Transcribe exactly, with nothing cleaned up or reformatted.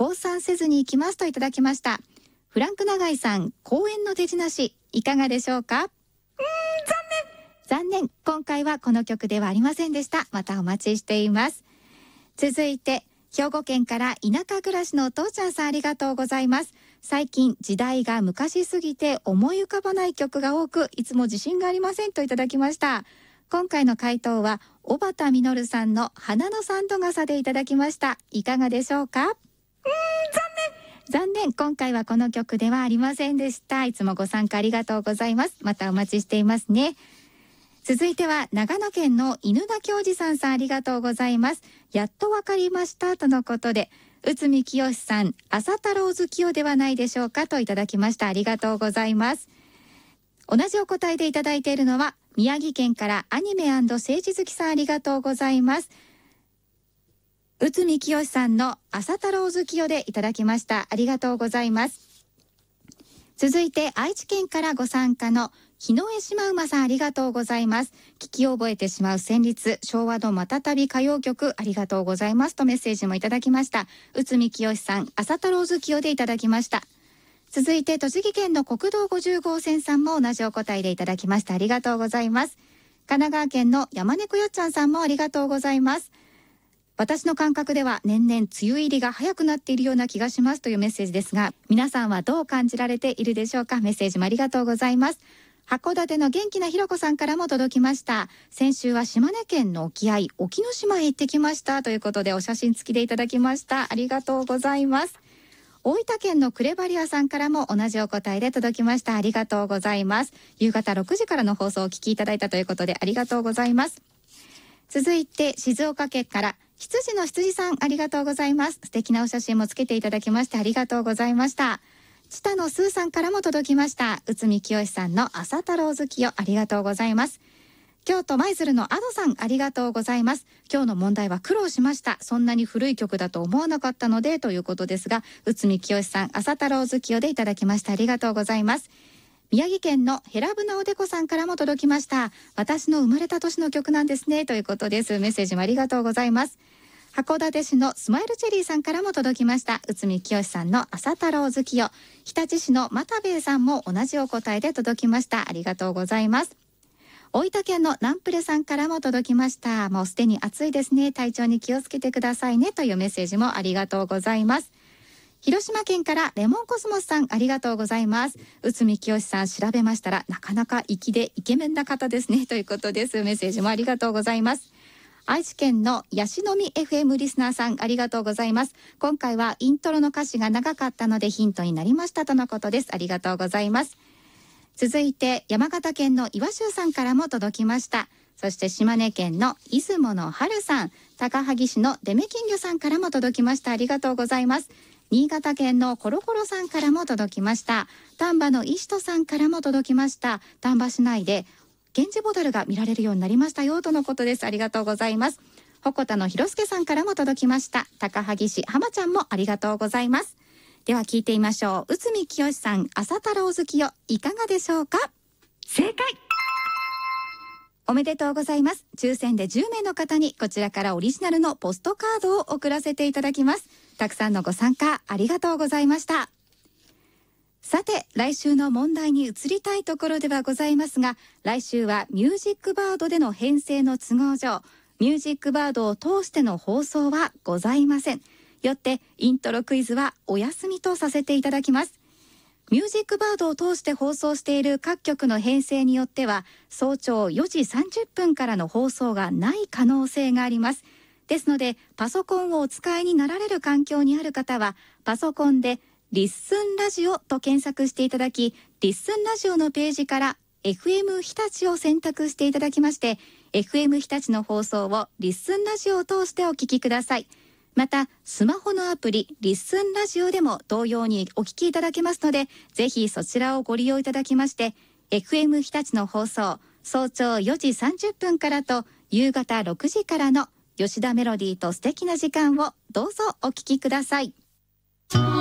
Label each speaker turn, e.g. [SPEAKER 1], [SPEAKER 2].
[SPEAKER 1] 降参せずに行きますといただきました。フランク長井さん、公演の手品師いかがでしょうか？うーん、残念残念、今回はこの曲ではありませんでした。またお待ちしています。続いて兵庫県から田舎暮らしのお父ちゃんさん、ありがとうございます。最近時代が昔すぎて思い浮かばない曲が多く、いつも自信がありませんといただきました。今回の回答は小畑実さんの花の三度笠でいただきました。いかがでしょうか？うーん、残念残念、今回はこの曲ではありませんでした。いつもご参加ありがとうございます。またお待ちしていますね。続いては長野県の犬田教授さんさん、ありがとうございます。やっとわかりましたとのことで、内海清さん、朝太郎月夜ではないでしょうかといただきました。ありがとうございます。同じお答えでいただいているのは宮城県からアニメ&政治好きさん、ありがとうございます。内海清さんの朝太郎月夜でいただきました。ありがとうございます。続いて愛知県からご参加の日野江島馬さん、ありがとうございます。聞き覚えてしまう旋律、昭和のまたたび歌謡曲、ありがとうございますとメッセージもいただきました。内海清さん、朝太郎月夜でいただきました。続いて栃木県の国道ごじゅう号線さんも同じお答えでいただきました。ありがとうございます。神奈川県の山猫よっちゃんさんもありがとうございます。私の感覚では年々梅雨入りが早くなっているような気がしますというメッセージですが、皆さんはどう感じられているでしょうか？メッセージもありがとうございます。函館の元気なひろこさんからも届きました。先週は島根県の沖合沖ノ島へ行ってきましたということで、お写真付きでいただきました。ありがとうございます。大分県のクレバリアさんからも同じお答えで届きました。ありがとうございます。夕方ろくじからの放送をお聞きいただいたということで、ありがとうございます。続いて静岡県から羊の羊さん、ありがとうございます。素敵なお写真もつけていただきましてありがとうございました。知多のスーさんからも届きました。内海清さんの朝太郎月夜、ありがとうございます。京都舞鶴のアドさん、ありがとうございます。今日の問題は苦労しました。そんなに古い曲だと思わなかったのでということですが、内海清さん、朝太郎月夜でいただきました。ありがとうございます。宮城県のヘラブナおでこさんからも届きました。私の生まれた年の曲なんですねということです。メッセージもありがとうございます。函館市のスマイルチェリーさんからも届きました。内海清さんの朝太郎月夜。日立市の又兵衛さんも同じお答えで届きました。ありがとうございます。大分県のナンプレさんからも届きました。もうすでに暑いですね。体調に気をつけてくださいねというメッセージもありがとうございます。広島県からレモンコスモスさん、ありがとうございます。内海清さん、調べましたらなかなか粋でイケメンな方ですねということです。メッセージもありがとうございます。愛知県のヤシの実 エフエム リスナーさん、ありがとうございます。今回はイントロの歌詞が長かったのでヒントになりましたとのことです。ありがとうございます。続いて山形県の岩州さんからも届きました。そして島根県の出雲の春さん、高萩市のデメキンギョさんからも届きました。ありがとうございます。新潟県のコロコロさんからも届きました。丹波の石戸さんからも届きました。丹波市内でゲンジボタルが見られるようになりましたよとのことです。ありがとうございます。鉾田の広助さんからも届きました。高萩市浜ちゃんもありがとうございます。では聞いてみましょう。内海清さん、朝太郎月夜、いかがでしょうか？正解。おめでとうございます。抽選でじゅうめいの方にこちらからオリジナルのポストカードを送らせていただきます。たくさんのご参加ありがとうございました。さて、来週の問題に移りたいところではございますが、来週はミュージックバードでの編成の都合上、ミュージックバードを通しての放送はございません。よってイントロクイズはお休みとさせていただきます。ミュージックバードを通して放送している各局の編成によっては、早朝よじさんじゅっぷんからの放送がない可能性があります。ですので、パソコンをお使いになられる環境にある方は、パソコンでリッスンラジオと検索していただき、リッスンラジオのページから エフエム 日立を選択していただきまして、エフエム 日立の放送をリッスンラジオを通してお聞きください。またスマホのアプリリッスンラジオでも同様にお聞きいただけますので、ぜひそちらをご利用いただきまして、 エフエム 日立の放送、早朝よじさんじゅっぷんからと夕方ろくじからの吉田メロディーと素敵な時間をどうぞお聞きください。